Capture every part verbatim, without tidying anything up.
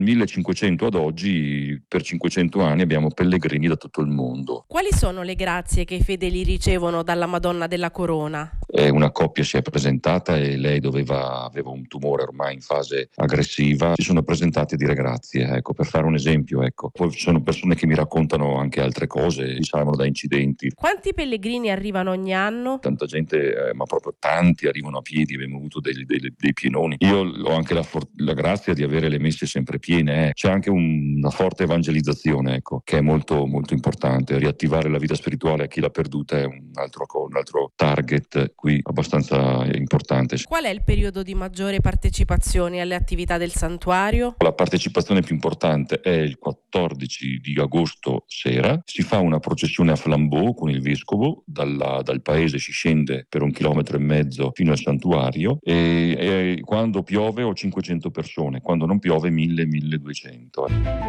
millecinquecento ad oggi, per cinquecento anni abbiamo pellegrini da tutto il mondo. Quali sono le grazie che i fedeli ricevono dalla Madonna della Corona? Eh, una coppia si è presentata e lei doveva, aveva un tumore ormai in fase aggressiva. Si sono presentati a dire grazie, ecco, per fare un esempio. Ecco. Poi ci sono persone che mi raccontano anche altre cose, si salvano da incidenti. Quanti pellegrini arrivano ogni anno? Tanta gente, eh, ma proprio tanti arrivano a piedi, abbiamo avuto dei, dei, dei pienoni. Io ho anche la, for- la grazia di avere le messe sempre piene. Eh. C'è anche un, una forte evangelizzazione, ecco, che è molto, molto importante. Riattivare la vita spirituale a chi l'ha perduta è un altro, un altro target qui abbastanza importante. Qual è il periodo di maggiore partecipazione alle attività del santuario? La partecipazione più importante è il quattordici di agosto sera. Si fa una processione a flambeau con il vescovo, dalla, dal paese si scende per un chilometro e mezzo fino al santuario e, e quando piove ho cinquecento persone, quando non piove mille milleduecento.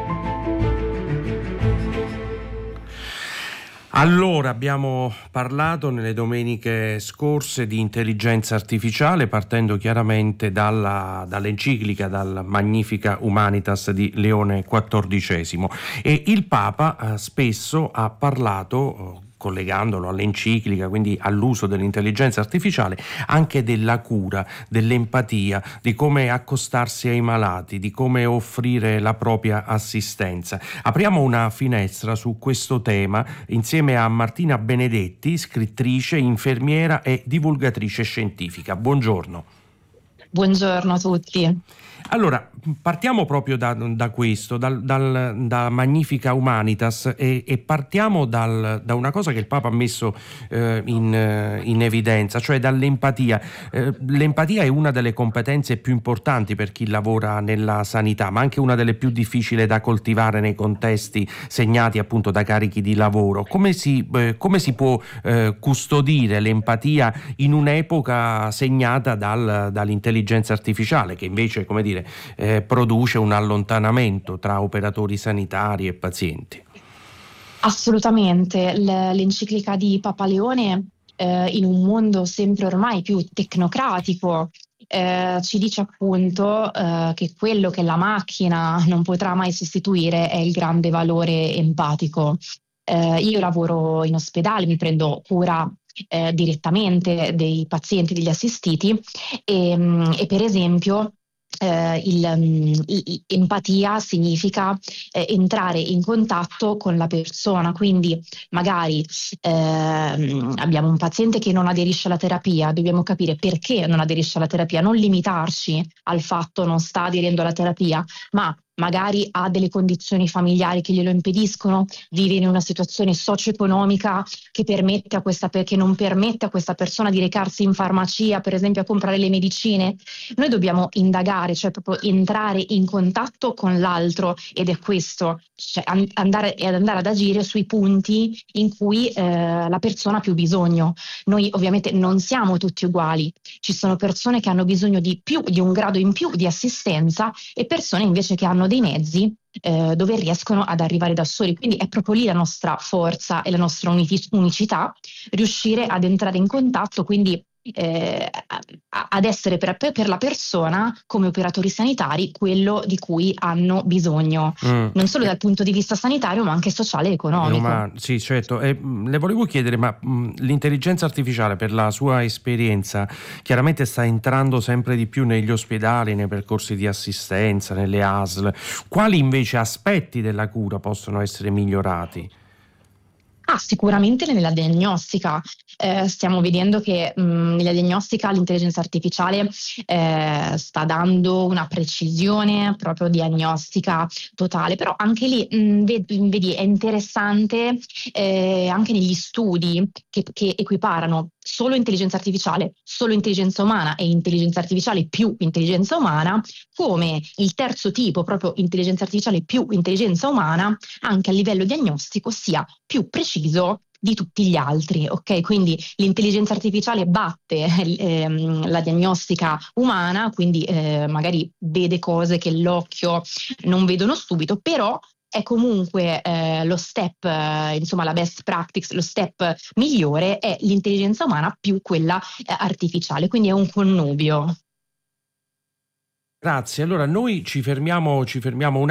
Allora, abbiamo parlato nelle domeniche scorse di intelligenza artificiale, partendo chiaramente dalla, dall'enciclica, dal Magnifica Humanitas di Leone quattordicesimo, e il Papa eh, spesso ha parlato, eh, collegandolo all'enciclica, quindi all'uso dell'intelligenza artificiale, anche della cura, dell'empatia, di come accostarsi ai malati, di come offrire la propria assistenza. Apriamo una finestra su questo tema insieme a Martina Benedetti, scrittrice, infermiera e divulgatrice scientifica. Buongiorno. Buongiorno a tutti. Allora, partiamo proprio da, da questo, dal, dal, da Magnifica Humanitas e, e partiamo dal, da una cosa che il Papa ha messo eh, in, in evidenza, cioè dall'empatia. Eh, l'empatia è una delle competenze più importanti per chi lavora nella sanità, ma anche una delle più difficili da coltivare nei contesti segnati appunto da carichi di lavoro. Come si, eh, come si può eh, custodire l'empatia in un'epoca segnata dal, dall'intelligenza artificiale, che invece, come dire, Eh, produce un allontanamento tra operatori sanitari e pazienti? Assolutamente. L- l'enciclica di Papa Leone, eh, in un mondo sempre ormai più tecnocratico, eh, ci dice appunto eh, che quello che la macchina non potrà mai sostituire è il grande valore empatico. Eh, io lavoro in ospedale, mi prendo cura eh, direttamente dei pazienti, degli assistiti e, mm, e per esempio eh, il, mm, i- i- empatia significa eh, entrare in contatto con la persona, quindi magari ehm, abbiamo un paziente che non aderisce alla terapia, dobbiamo capire perché non aderisce alla terapia, non limitarci al fatto non sta aderendo alla terapia, ma magari ha delle condizioni familiari che glielo impediscono, vive in una situazione socio-economica che permette a questa, che non permette a questa persona di recarsi in farmacia, per esempio a comprare le medicine. Noi dobbiamo indagare, cioè proprio entrare in contatto con l'altro, ed è questo, cioè an- andare, ad andare ad agire sui punti in cui eh, la persona ha più bisogno. Noi ovviamente non siamo tutti uguali, ci sono persone che hanno bisogno di più, di un grado in più di assistenza, e persone invece che hanno dei mezzi eh, dove riescono ad arrivare da soli. Quindi è proprio lì la nostra forza e la nostra uniti- unicità, riuscire ad entrare in contatto, quindi eh, a- ad essere per, per la persona, come operatori sanitari, quello di cui hanno bisogno, Mm. non solo dal punto di vista sanitario, ma anche sociale e economico. Umano, sì, certo. E, mh, le volevo chiedere, ma mh, l'intelligenza artificiale, per la sua esperienza, chiaramente sta entrando sempre di più negli ospedali, nei percorsi di assistenza, nelle A S L. Quali invece aspetti della cura possono essere migliorati? Ah, sicuramente nella diagnostica. Eh, stiamo vedendo che mh, nella diagnostica l'intelligenza artificiale eh, sta dando una precisione proprio diagnostica totale, però anche lì mh, vedi, vedi, è interessante eh, anche negli studi che, che equiparano solo intelligenza artificiale, solo intelligenza umana e intelligenza artificiale più intelligenza umana, come il terzo tipo, proprio intelligenza artificiale più intelligenza umana, anche a livello diagnostico sia più preciso di tutti gli altri, ok? Quindi l'intelligenza artificiale batte ehm, la diagnostica umana, quindi eh, magari vede cose che l'occhio non vedono subito, però è comunque eh, lo step, eh, insomma la best practice, lo step migliore è l'intelligenza umana più quella eh, artificiale, quindi è un connubio. Grazie. Allora noi ci fermiamo, ci fermiamo un